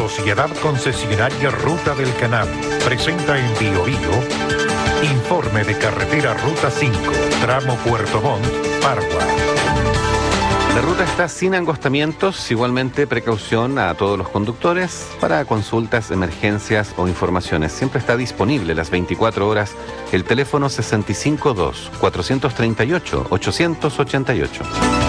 Sociedad Concesionaria Ruta del Canal presenta en Bio informe de carretera Ruta 5, tramo Puerto Montt, Pargua. La ruta está sin angostamientos, igualmente precaución a todos los conductores para consultas, emergencias o informaciones. Siempre está disponible las 24 horas el teléfono 652-438-888.